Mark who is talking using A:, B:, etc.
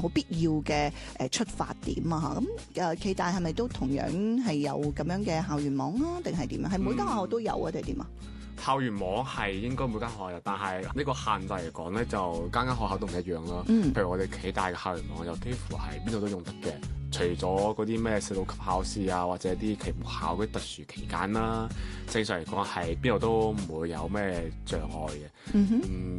A: 好必要嘅出發點啊嚇。咁暨大係咪都同樣係有咁樣嘅校園網啊？定係點啊？係每間學校都有啊？定係點啊？
B: 校園網係應該每間學校有，但係呢個限制嚟講咧，就間間學校都唔一樣咯。譬如我哋暨大嘅校園網，就幾乎係邊度都用得嘅。除咗嗰啲咩4六級考試啊，或者啲期末考嗰啲特殊期間啦，正常嚟講係邊度都唔會有咩障礙嘅。